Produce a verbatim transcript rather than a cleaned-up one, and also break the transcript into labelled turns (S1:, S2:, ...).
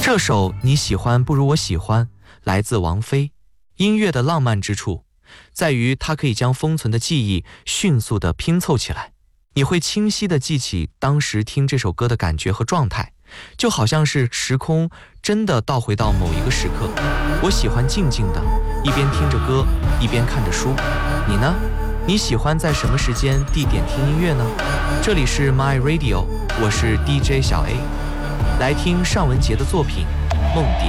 S1: 这首你喜欢不如我喜欢来自王菲。音乐的浪漫之处在于它可以将封存的记忆迅速地拼凑起来，你会清晰地记起当时听这首歌的感觉和状态，就好像是时空真的倒回到某一个时刻。我喜欢静静的一边听着歌一边看着书，你呢？你喜欢在什么时间地点听音乐呢？这里是 My Radio， 我是 D J 小 A， 来听尚雯婕的作品《梦蝶》。